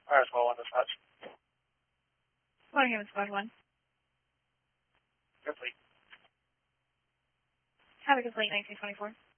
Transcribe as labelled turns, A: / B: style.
A: Fire Squad 1 dispatch.
B: Morning, Haven Squad 1.
A: Complete.
B: Have a complete 1924.